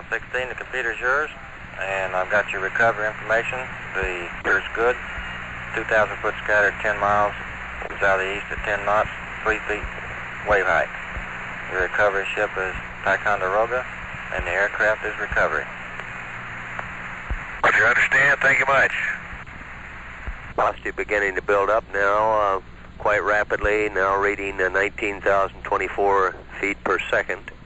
16, the computer's yours, and I've got your recovery information. The computer's good. 2,000 foot scatter, 10 miles southeast at 10 knots, 3 feet wave height. Your recovery ship is Ticonderoga, and the aircraft is Recovery. Roger, understand. Thank you much. Velocity beginning to build up now quite rapidly, now reading 19,024 feet per second.